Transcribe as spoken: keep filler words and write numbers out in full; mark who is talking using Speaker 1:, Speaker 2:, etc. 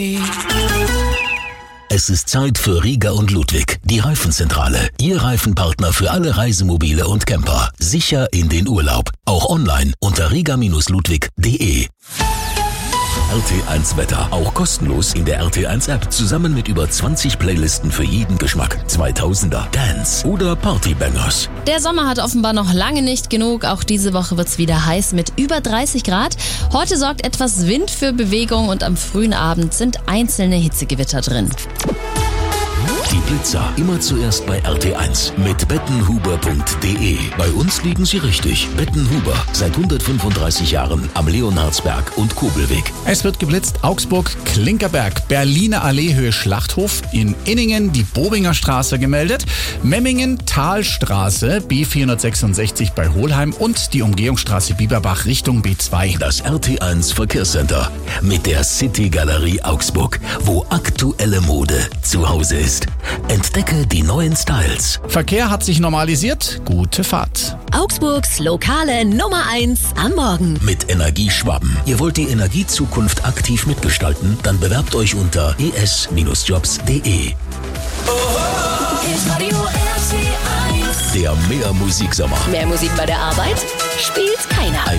Speaker 1: Es ist Zeit für Rieger und Ludwig, die Reifenzentrale. Ihr Reifenpartner für alle Reisemobile und Camper. Sicher in den Urlaub. Auch online unter rieger ludwig punkt de. R T eins Wetter. Auch kostenlos in der R T eins App. Zusammen mit über zwanzig Playlisten für jeden Geschmack. zweitausender, Dance oder Partybangers.
Speaker 2: Der Sommer hat offenbar noch lange nicht genug. Auch diese Woche wird's wieder heiß mit über dreißig Grad. Heute sorgt etwas Wind für Bewegung und am frühen Abend sind einzelne Hitzegewitter drin.
Speaker 1: Die Blitzer immer zuerst bei R T eins mit bettenhuber punkt de. Bei uns liegen sie richtig. Bettenhuber, seit hundertfünfunddreißig Jahren am Leonhardsberg und Kobelweg.
Speaker 3: Es wird geblitzt Augsburg, Klinkerberg, Berliner Alleehöhe Schlachthof, in Inningen die Bobinger Straße gemeldet, Memmingen Talstraße B vierhundertsechsundsechzig bei Holheim und die Umgehungsstraße Bieberbach Richtung B zwei.
Speaker 1: Das R T eins Verkehrscenter mit der City Galerie Augsburg, wo aktuelle Mode zu Hause ist. Entdecke die neuen Styles.
Speaker 3: Verkehr hat sich normalisiert. Gute Fahrt.
Speaker 4: Augsburgs lokale Nummer eins am Morgen.
Speaker 1: Mit Energieschwaben. Ihr wollt die Energiezukunft aktiv mitgestalten? Dann bewerbt euch unter e s jobs punkt de. Der Mehr Musiksommer.
Speaker 4: Mehr Musik bei der Arbeit? Spielt keiner.
Speaker 1: Ein